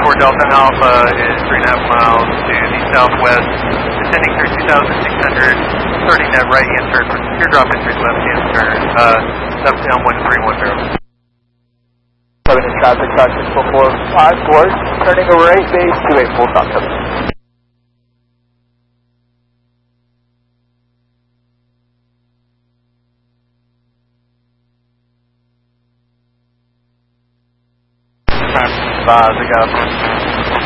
4 Delta Alpha is 3.5 miles to the southwest, descending through 2,600, starting that right-hand turn for teardrop entry, left-hand turn, left down 1310. 7 in traffic, Caution 4454, turning over 8 base, 28 full stop 7. I got